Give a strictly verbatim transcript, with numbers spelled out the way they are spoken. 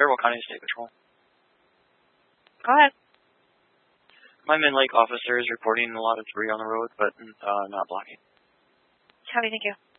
Faribault County State Patrol. Go ahead. My Min Lake officer is reporting a lot of debris on the road, but uh, not blocking. Copy, thank you.